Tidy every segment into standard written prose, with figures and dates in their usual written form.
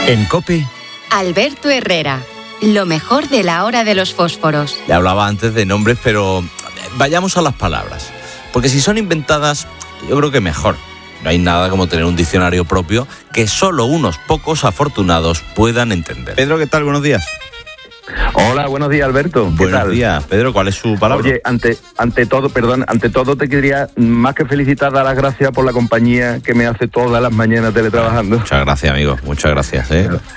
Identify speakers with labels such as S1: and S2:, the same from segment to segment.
S1: En COPE,
S2: Alberto Herrera, lo mejor de la hora de los fósforos.
S1: le hablaba antes de nombres, pero vayamos a las palabras. Porque si son inventadas, yo creo que mejor. No hay nada como tener un diccionario propio que solo unos pocos afortunados puedan entender. Pedro, ¿qué tal? Buenos días.
S3: Hola, buenos días, Alberto. ¿Qué
S1: Buenos
S3: tal?
S1: días. Pedro, ¿cuál es su palabra?
S3: Oye, ante todo te quería más que felicitar, dar las gracias por la compañía que me hace todas las mañanas teletrabajando.
S1: Muchas gracias, amigo. Muchas gracias.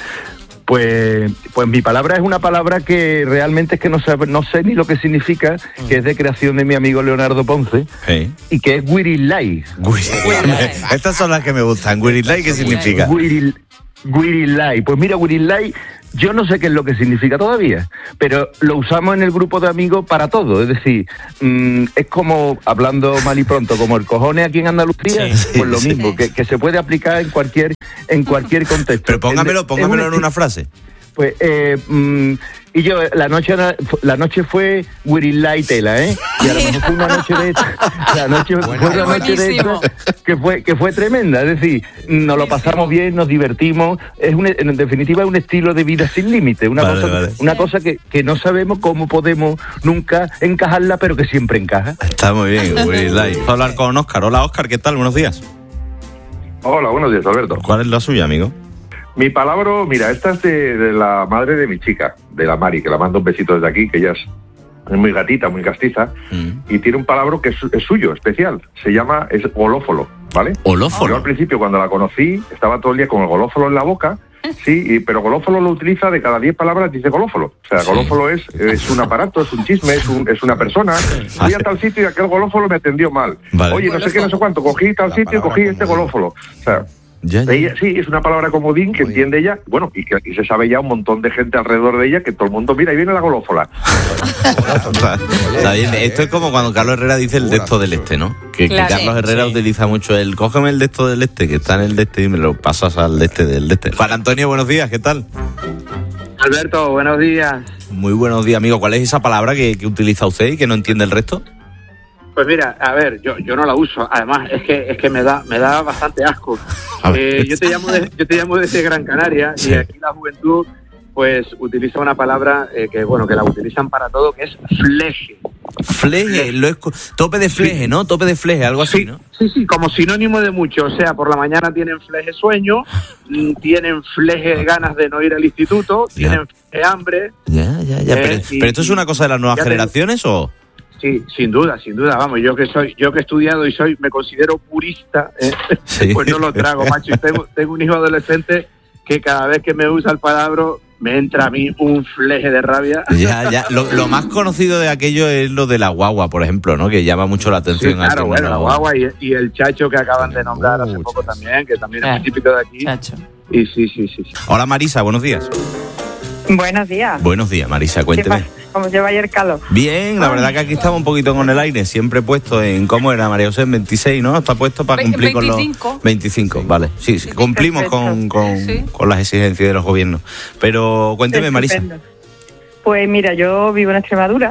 S3: Pues mi palabra es una palabra que realmente es que no sé ni lo que significa, que es de creación de mi amigo Leonardo Ponce,
S1: Sí.
S3: y que es Wirilai.
S1: Estas son las que me gustan. Wirilai, ¿qué significa?
S3: Wirilai. Pues mira, Wirilai, yo no sé qué es lo que significa todavía, pero lo usamos en el grupo de amigos para todo. Es decir, es como, hablando mal y pronto, como el cojones aquí en Andalucía, pues lo mismo, que se puede aplicar en cualquier contexto.
S1: Pero póngamelo en una frase.
S3: Pues, y yo, la noche fue Wirilai Tela, ¿eh? Y a lo mejor fue una noche de esta, la noche fue una noche de esta que fue tremenda. Es decir, nos lo pasamos bien, nos divertimos. En definitiva, es un estilo de vida sin límite. Una cosa que no sabemos cómo podemos nunca encajarla, pero que siempre encaja.
S1: Está muy bien, Wirilai. Vamos a hablar con Óscar. Hola, Óscar, ¿qué tal? Buenos días.
S4: Hola, buenos días, Alberto.
S1: ¿Cuál es la suya, amigo?
S4: Mi palabra, mira, esta es de la madre de mi chica, de la Mari, que la mando un besito desde aquí, que ella es muy gatita, muy castiza, y tiene un palabra que es suyo, especial. Es golófolo, ¿vale?
S1: ¿Olófolo?
S4: Yo al principio, cuando la conocí, estaba todo el día con el golófolo en la boca, sí, pero golófolo lo utiliza de cada 10 palabras, dice golófolo. O sea, golófolo es un aparato, es un chisme, es una persona. Fui a tal sitio y aquel golófolo me atendió mal.
S1: Vale.
S4: Oye, no sé qué, no sé cuánto, cogí tal sitio y cogí este golófolo. O sea...
S1: Ya.
S4: Ella, sí, es una palabra comodín que entiende ella, bueno, y se sabe ya un montón de gente alrededor de ella, que todo el mundo mira y viene la golófola.
S1: Está bien. Esto es como cuando Carlos Herrera dice el de esto del este, ¿no? Que Carlos Herrera utiliza mucho el cógeme el de esto del este, que está en el de este y me lo pasas al de este del de este. Juan Antonio, buenos días, ¿qué tal?
S5: Alberto, buenos días.
S1: Muy buenos días, amigo. ¿Cuál es esa palabra que utiliza usted y que no entiende el resto?
S5: Pues mira, a ver, yo no la uso. Además, es que me da bastante asco. Yo te llamo desde Gran Canaria, y aquí la juventud pues utiliza una palabra que la utilizan para todo, que es fleje.
S1: Fleje, tope de fleje, ¿no? Tope de fleje, algo así, ¿no?
S5: Sí, como sinónimo de mucho. O sea, por la mañana tienen fleje sueño, tienen fleje ganas de no ir al instituto, tienen fleje hambre.
S1: Ya. ¿Pero esto es una cosa de las nuevas generaciones o...?
S5: Sí, sin duda, vamos, yo que he estudiado y me considero purista, pues no lo trago, macho, y tengo un hijo adolescente que cada vez que me usa el palabra me entra a mí un fleje de rabia.
S1: Ya, lo más conocido de aquello es lo de la guagua, por ejemplo, ¿no? Que llama mucho la atención.
S5: Sí, claro, bueno, la guagua y el chacho que acaban de nombrar hace poco también, que también es muy típico de aquí. Chacho. Y sí.
S1: Hola, Marisa, buenos días.
S6: Buenos días.
S1: Buenos días, Marisa, cuénteme.
S6: ¿Cómo lleva ayer el calor?
S1: Bien, la verdad que aquí estamos un poquito con el aire, siempre puesto en, ¿cómo era, María José? 26, ¿no? Está puesto para cumplir 25. Con los... 25, vale. Sí, cumplimos con las exigencias de los gobiernos. Pero cuénteme, Marisa.
S6: Pues mira, yo vivo en Extremadura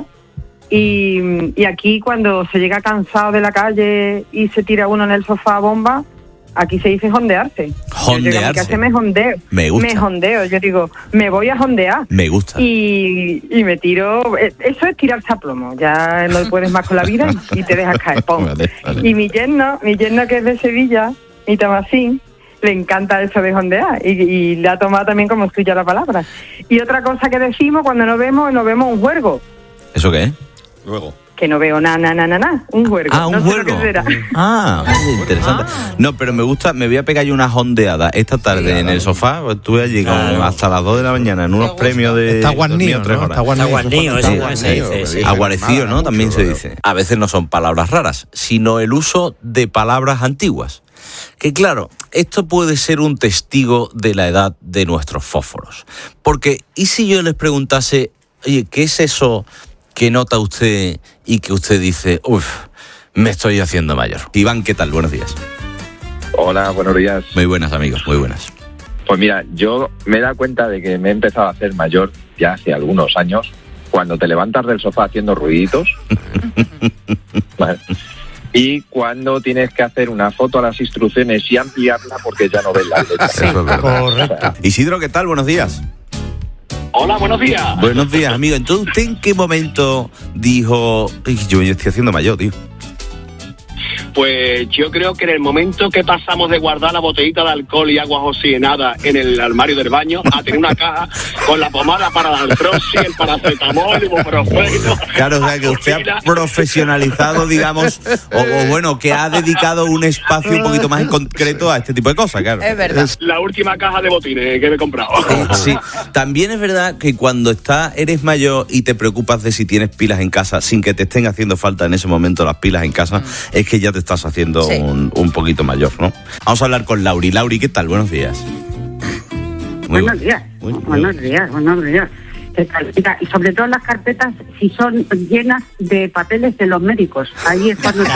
S6: y aquí cuando se llega cansado de la calle y se tira uno en el sofá a bomba, aquí se dice jondearse.
S1: Jondearse.
S6: Yo me jondeo.
S1: Me gusta.
S6: Me jondeo. Yo digo, me voy a jondear.
S1: Me gusta.
S6: Y me tiro. Eso es tirarse a plomo. Ya no puedes más con la vida y te dejas caer. ¡Pum! Vale. Y mi yerno que es de Sevilla, mi Tamasín, le encanta eso de jondear y le ha tomado también como suya la palabra. Y otra cosa que decimos cuando nos vemos un juergo.
S1: ¿Eso qué es? Luego.
S6: Que no veo un juergo.
S1: Ah, un juergo. Interesante. No, pero me gusta, me voy a pegar yo una jondeada esta tarde en el sofá. Estuve allí hasta las 2 de la mañana en unos premios de...
S7: Está guarnido, ¿no? Está guarnido,
S1: aguarecido, ¿no? También se dice. A veces no son palabras raras, sino el uso de palabras antiguas. Que claro, esto puede ser un testigo de la edad de nuestros fósforos. Porque, ¿y si yo les preguntase, oye, ¿qué es eso que nota usted y que usted dice, me estoy haciendo mayor? Iván, ¿qué tal? Buenos días.
S8: Hola, buenos días.
S1: Muy buenas, amigos, muy buenas.
S8: Pues mira, yo me he dado cuenta de que me he empezado a hacer mayor ya hace algunos años, cuando te levantas del sofá haciendo ruiditos. Vale. y cuando tienes que hacer una foto a las instrucciones y ampliarla porque ya no ves las letras.
S1: Eso es verdad. Correcto. Isidro, ¿qué tal? Buenos días.
S9: Hola, buenos días.
S1: Buenos días, amigo. Entonces, ¿usted en qué momento dijo, yo estoy haciendo mayor, tío?
S9: Pues yo creo que en el momento que pasamos de guardar la botellita de alcohol y agua oxigenada en el armario del baño a tener una caja con la pomada para la artrosis, el paracetamol, el ibuprofeno.
S1: Claro, o sea, que usted ha profesionalizado, digamos, o bueno, que ha dedicado un espacio un poquito más en concreto a este tipo de cosas, claro.
S10: Es verdad.
S9: La última caja de botines que me he comprado.
S1: Sí, también es verdad que cuando eres mayor y te preocupas de si tienes pilas en casa, sin que te estén haciendo falta en ese momento las pilas en casa, es que ya te estás haciendo un poquito mayor, ¿no? Vamos a hablar con Lauri. Lauri, ¿qué tal? Buenos días.
S11: Buenos días. Buenos días. Mira, y sobre todo las carpetas, si son llenas de papeles de los médicos, ahí es cuando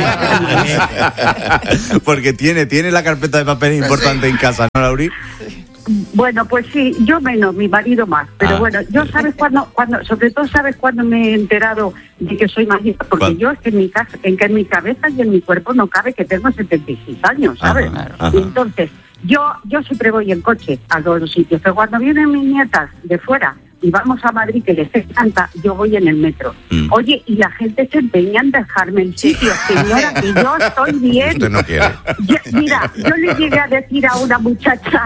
S1: porque tiene la carpeta de papeles importante en casa, ¿no, Lauri?
S11: Bueno, pues sí, yo menos, mi marido más, pero bueno, yo sabes cuando sobre todo sabes cuando me he enterado de que soy mayor, porque yo es que en mi cabeza y en mi cuerpo no cabe que tengo 76 años, ¿sabes? Ajá. Y entonces, yo siempre voy en coche a todos los sitios, pero cuando vienen mis nietas de fuera y vamos a Madrid, que les encanta, yo voy en el metro. Oye, y la gente se empeña en dejarme el sitio, señora, que yo estoy bien.
S1: Usted no quiere.
S11: Mira, yo le llegué a decir a una muchacha,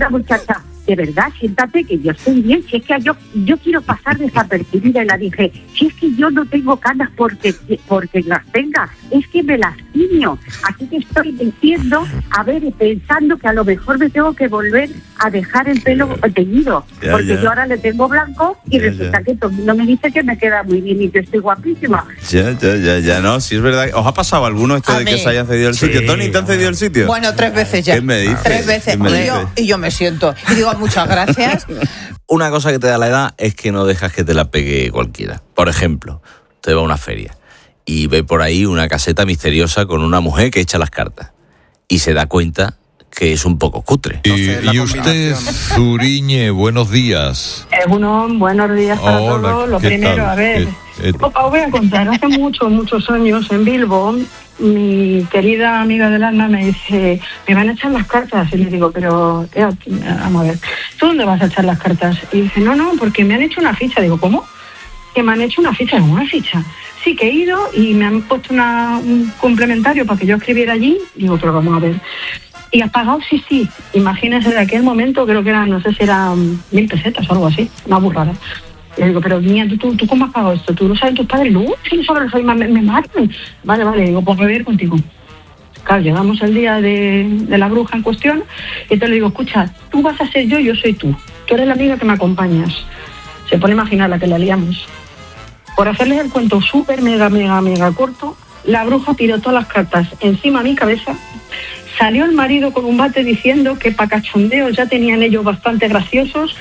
S11: de verdad, siéntate que yo estoy bien, si es que yo quiero pasar desapercibida, y la dije, si es que yo no tengo canas porque las tenga, es que me las tiño, así que estoy diciendo, pensando que a lo mejor me tengo que volver a dejar el pelo teñido, porque yo ahora le tengo blanco y resulta que todo el mundo me dice que me queda muy bien y que estoy guapísima.
S1: Ya, no, sí es verdad. ¿Os ha pasado alguno esto de que se hayan cedido el sitio? ¿Tony, te han cedido el sitio?
S10: Bueno, 3 veces ya.
S1: ¿Qué me dices?
S10: 3 veces. Y yo me siento. Y digo, muchas gracias.
S1: Una cosa que te da la edad es que no dejas que te la pegue cualquiera. Por ejemplo, te va a una feria y ve por ahí una caseta misteriosa con una mujer que echa las cartas y se da cuenta que es un poco cutre.
S12: Y usted, Zuriñe, buenos días.
S6: Buenos días para todos. Lo primero,
S12: tal?
S6: A ver, os voy a contar, hace muchos años en Bilbo, mi querida amiga del alma me dice, me van a echar las cartas, y le digo, pero vamos a ver, ¿tú dónde vas a echar las cartas? Y dice, no, porque me han hecho una ficha. Digo, ¿cómo? Que me han hecho una ficha. ¿Una ficha? Sí, que he ido y me han puesto un complementario para que yo escribiera allí. Digo, pero vamos a ver. ¿Y has pagado? Sí. Imagínese, de aquel momento creo que era, no sé si eran 1.000 pesetas o algo así, una burrada. Le digo, pero niña, ¿tú cómo has pagado esto? ¿Tú lo sabes tus padres? No, si no saben, me matan. Vale, digo, pues voy a ir contigo. Claro, llegamos el día de la bruja en cuestión y entonces le digo, escucha, tú vas a ser yo soy tú. Tú eres la amiga que me acompañas. Se pone a imaginar la que la liamos. Por hacerles el cuento súper mega corto, la bruja tiró todas las cartas encima de mi cabeza. Salió el marido con un bate diciendo que para cachondeos ya tenían ellos bastante graciosos.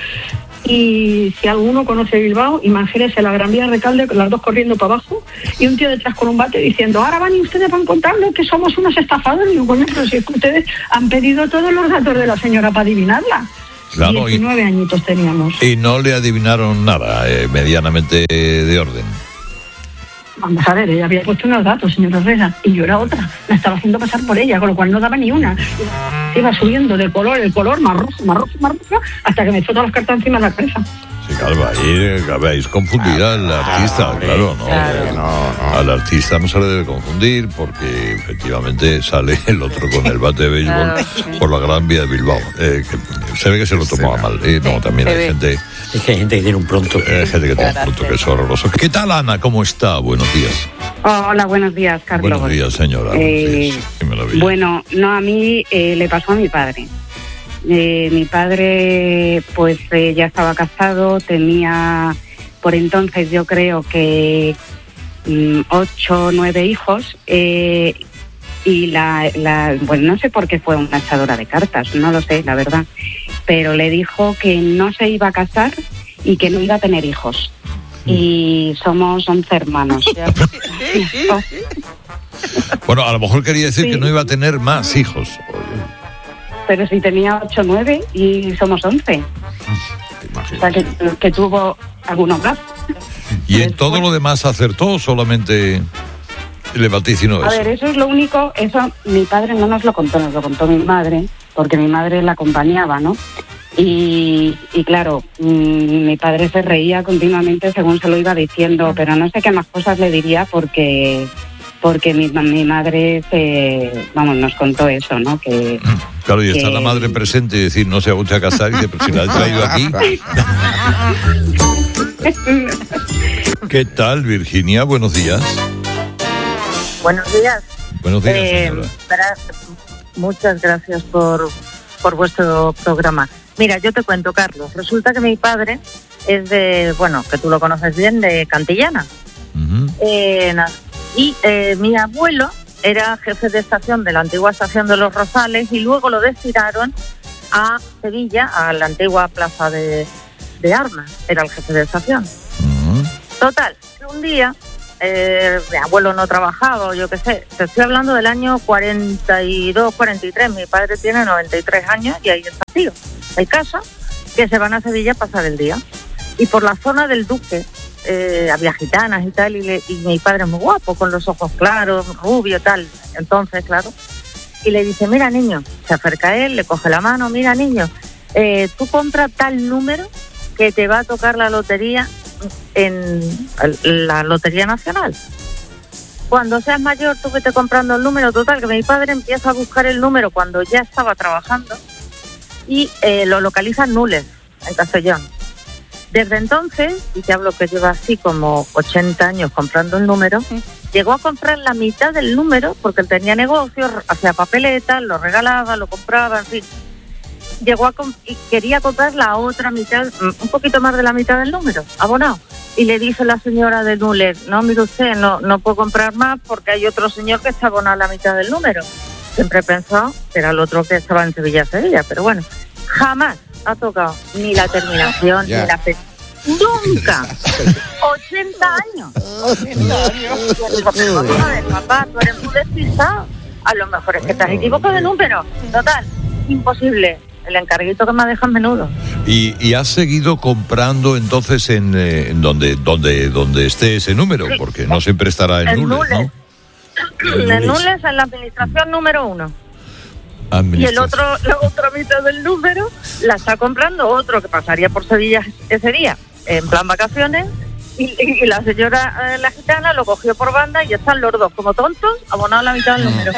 S6: Y si alguno conoce Bilbao, imagínese la Gran Vía Recalde, las dos corriendo para abajo, y un tío detrás con un bate diciendo, ahora van y ustedes van contando que somos unos estafadores. Y digo, bueno, pero si es que ustedes han pedido todos los datos de la señora para adivinarla. Claro, 19 añitos teníamos.
S12: Y no le adivinaron nada, medianamente de orden.
S6: Vamos a ver, ella había puesto unos datos, señor Herrera, y yo era otra. La estaba haciendo pasar por ella, con lo cual no daba ni una. Iba subiendo el color más rojo, hasta que me echó todas las cartas encima de la cabeza.
S12: Sí, claro, ahí habéis confundido al artista, claro, ¿no? Al artista no se le debe confundir porque efectivamente sale el otro con el bate de béisbol por la Gran Vía de Bilbao. Que se ve que se lo tomaba mal. No, también hay gente...
S7: Es que hay gente que tiene un pronto.
S12: Gente que tiene un pronto que es horroroso. ¿Qué tal, Ana? ¿Cómo está? Buenos días.
S11: Hola, buenos días, Carlos.
S12: Buenos días, señora.
S11: Bueno, no, a mí le pasó a mi padre. Mi padre pues ya estaba casado, tenía por entonces yo creo que 8 o 9 hijos y bueno, no sé por qué fue una echadora de cartas, no lo sé, la verdad, pero le dijo que no se iba a casar y que no iba a tener hijos. Y somos 11 hermanos.
S12: Bueno, a lo mejor quería decir que no iba a tener más hijos.
S11: Pero si tenía 8 o 9 y somos 11. O sea, que tuvo algunos más.
S12: ¿Y en todo lo demás acertó o solamente...? le vaticinó eso?
S11: A ver, eso es lo único, eso mi padre no nos lo contó, nos lo contó mi madre, porque mi madre la acompañaba, ¿no? Y claro, mi padre se reía continuamente según se lo iba diciendo, pero no sé qué más cosas le diría porque mi madre nos contó eso, ¿no? Que
S12: claro, y está la madre presente y decir, no se va usted a casar, y dice, pero si la he traído aquí. ¿Qué tal, Virginia? Buenos días.
S13: Buenos días.
S12: Buenos días, señora.
S13: Muchas gracias por vuestro programa. Mira, yo te cuento, Carlos. Resulta que mi padre es de, que tú lo conoces bien, de Cantillana. Y mi abuelo era jefe de estación de la antigua estación de Los Rosales y luego lo destinaron a Sevilla, a la antigua plaza de Armas. Era el jefe de estación. Total, que un día mi abuelo no trabajaba, o yo qué sé, te estoy hablando del año 42, 43, mi padre tiene 93 años y ahí está tío. El caso que se van a Sevilla a pasar el día. Y por la zona del Duque había gitanas y tal, y mi padre es muy guapo, con los ojos claros, rubio y tal. Entonces, claro, y le dice, mira niño, se acerca a él, le coge la mano, mira niño, tú compra tal número que te va a tocar la lotería en la Lotería Nacional. Cuando seas mayor, tú vete comprando el número. Total, que mi padre empieza a buscar el número cuando ya estaba trabajando y lo localiza en Nules, en Castellón. Desde entonces, y te hablo que lleva así como 80 años comprando el número, llegó a comprar la mitad del número porque él tenía negocios, hacía papeletas, lo regalaba, lo compraba, en fin. Y quería comprar la otra mitad, un poquito más de la mitad del número, abonado. Y le dice la señora de Nules, no, mire usted, no puedo comprar más porque hay otro señor que está abonado la mitad del número. Siempre he pensado que era el otro que estaba en Sevilla, pero bueno, jamás ha tocado ni la terminación, ni la fecha. ¡Nunca! 80 años. 80 años. Vamos a ver, papá, tú eres muy despistado. A lo mejor es que te has equivocado de número. Total, imposible. El encarguito que me deja menudo.
S12: ¿Y has seguido comprando entonces en donde esté ese número? Sí. Porque no siempre estará en Nules, ¿no?
S13: En Nules, en la administración número 1. Y la otra mitad del número la está comprando otro que pasaría por Sevilla ese día, en plan vacaciones. Y la señora, la gitana, lo cogió por banda y están los dos como tontos, abonados la mitad del número.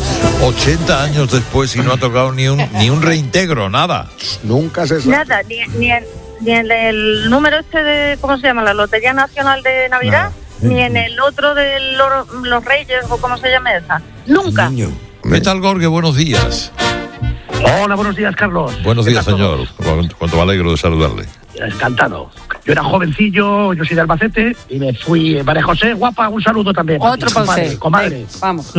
S12: 80 años después y no ha tocado ni un reintegro, nada.
S14: Nunca se sabe.
S13: Nada, ni en el número este de, ¿cómo se llama? La Lotería Nacional de Navidad, ni en el otro de los Reyes, o ¿cómo se llama esa? Nunca.
S12: ¿Qué tal, Gorge? Buenos días.
S15: Hola, buenos días, Carlos.
S12: Buenos días, señor. Cuánto me alegro de saludarle.
S15: Encantado. Yo era jovencillo, yo soy de Albacete y me fui. María José, guapa, un saludo también.
S10: Otro para usted.
S15: Comadre.
S10: Vamos.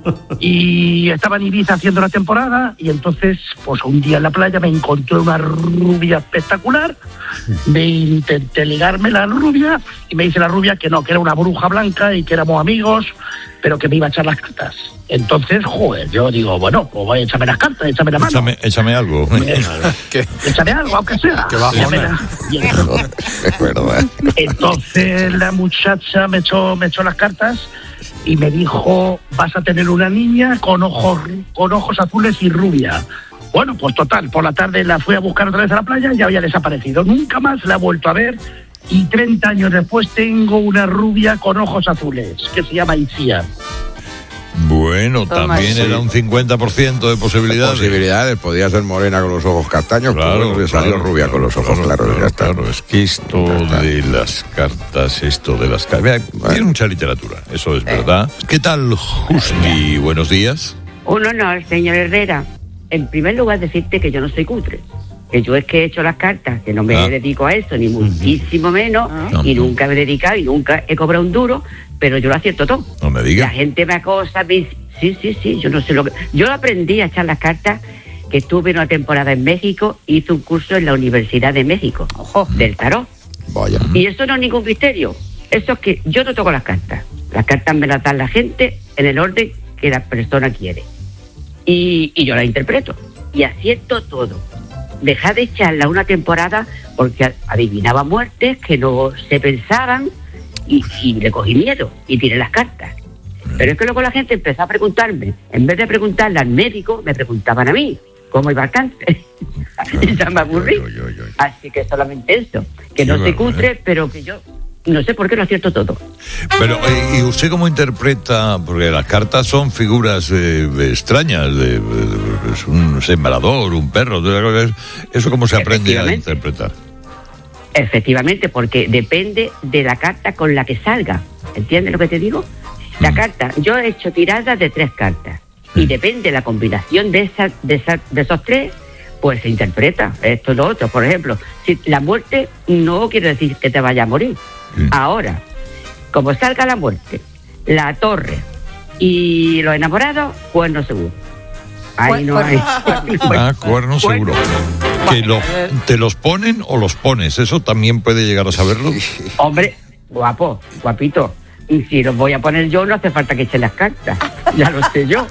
S15: Y estaba en Ibiza haciendo la temporada y entonces, pues un día en la playa me encontré una rubia espectacular. Me intenté ligarme la rubia y me dice la rubia que no, que era una bruja blanca y que éramos amigos, pero que me iba a echar las cartas. Entonces, joder, yo digo, bueno, pues voy a echarme las cartas, échame la mano.
S12: Échame algo.
S15: Échame algo, aunque sea.
S14: Que va a
S15: es verdad. Entonces la muchacha me echó las cartas y me dijo, vas a tener una niña con ojos azules y rubia. Bueno, pues total, por la tarde la fui a buscar otra vez a la playa y ya había desaparecido. Nunca más la he vuelto a ver y 30 años después tengo una rubia con ojos azules que se llama Icía.
S12: Bueno, también era un 50% de posibilidades.
S14: Podía ser morena con los ojos castaños, claro, pues salió rubia con los ojos claros. Ya está.
S12: Claro, es que esto de las cartas, tiene mucha literatura, eso es verdad. ¿Qué tal, Justi? Buenos días.
S16: Un honor, señor Herrera. En primer lugar, decirte que yo no soy cutre. Que yo es que he hecho las cartas, que no me dedico a eso, ni muchísimo menos, y nunca me he dedicado y nunca he cobrado un duro, pero yo lo acierto todo.
S12: No me digas.
S16: La gente me acosa, me dice, sí, yo no sé lo que... Yo aprendí a echar las cartas, que estuve una temporada en México, hice un curso en la Universidad de México, del tarot.
S14: Vaya.
S16: Y eso no es ningún misterio, eso es que yo no toco las cartas me las da la gente en el orden que la persona quiere. Y yo las interpreto, y acierto todo. Dejé de echarla una temporada porque adivinaba muertes que no se pensaban y le cogí miedo y tiré las cartas. Pero es que luego la gente empezó a preguntarme, en vez de preguntarle al médico, me preguntaban a mí cómo iba el cáncer. Y ya me aburrí. Así que solamente eso, que no se cutre, pero que yo no sé por qué lo acierto todo.
S12: Pero, ¿y usted cómo interpreta? Porque las cartas son figuras extrañas, es un sembrador, un perro, ¿eso cómo se aprende a interpretar?
S16: Efectivamente, porque depende de la carta con la que salga. ¿Entiendes lo que te digo? La carta, yo he hecho tiradas de 3 cartas y depende de la combinación de esos 3, pues se interpreta esto y lo otro. Por ejemplo, si la muerte no quiere decir que te vaya a morir. Ahora, como salga la muerte, la torre y los enamorados, cuerno seguro. Ahí no hay.
S12: Cuerno seguro. ¿Te los ponen o los pones? Eso también puede llegar a saberlo.
S16: Hombre, guapito. Y si los voy a poner yo, no hace falta que eche las cartas. Ya lo sé yo.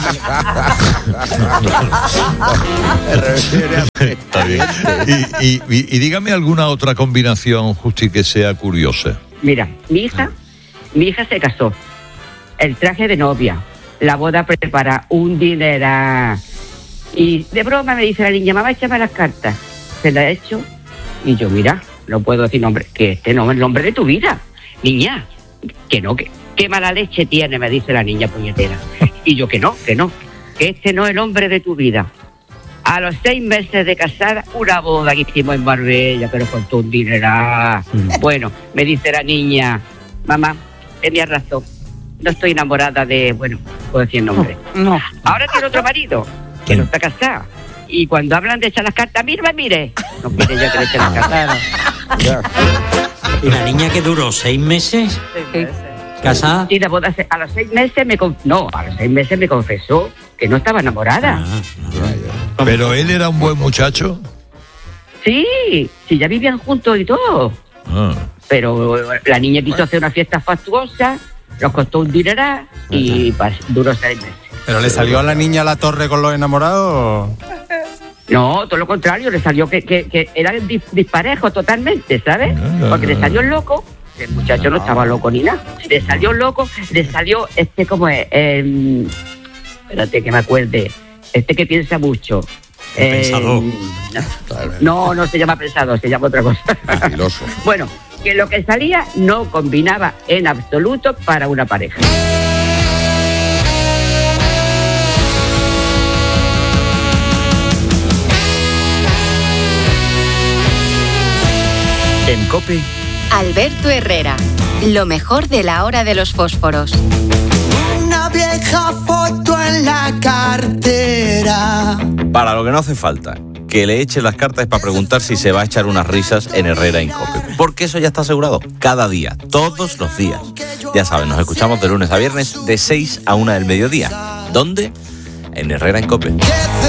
S12: Está bien. Y dígame alguna otra combinación, Justi, que sea curiosa.
S16: Mira, mi hija se casó. El traje de novia, la boda prepara, un dinero. Y de broma me dice la niña, mamá, échame las cartas. Se la he hecho. Y yo, mira, no puedo decir nombre, que este no es el nombre de tu vida. Niña, que no, que qué mala leche tiene, me dice la niña puñetera. Y yo, que no, que este no es el hombre de tu vida. A los 6 meses de casada, una boda que hicimos en Marbella, pero costó un dinero. Bueno, me dice la niña, mamá, tenías razón, no estoy enamorada de, bueno, puedo decir nombre. No. Ahora tiene otro marido, que no está casado. Y cuando hablan de echar las cartas, mire. No quiere ya que le eche las cartas.
S7: ¿Y la niña que duró 6 meses?
S16: 6 meses.
S7: ¿Casada?
S16: Y la boda, a los 6 meses a los 6 meses me confesó que no estaba enamorada.
S12: ¿Pero él era un buen muchacho?
S16: Sí, ya vivían juntos y todo. Pero la niña quiso hacer una fiesta fastuosa, nos costó un dinero y duró 6 meses.
S17: ¿Pero le salió a la niña la torre con los enamorados?
S16: No, todo lo contrario, le salió que era disparejo totalmente, ¿sabes? Porque le salió loco. El muchacho no estaba loco ni nada. Le salió loco, ¿cómo es? Espérate que me acuerde. Que piensa mucho.
S7: Pensador.
S16: No se llama pensador, se llama otra cosa.
S14: Filoso.
S16: Bueno, que lo que salía no combinaba en absoluto para una pareja.
S1: En COPE,
S2: Alberto Herrera, lo mejor de la hora de los fósforos.
S18: Una vieja foto en la cartera.
S1: Para lo que no hace falta que le eche las cartas es para preguntar si se va a echar unas risas en Herrera en COPE. Porque eso ya está asegurado. Cada día, todos los días. Ya saben, nos escuchamos de lunes a viernes de 6 a 1 del mediodía. ¿Dónde? En Herrera en COPE.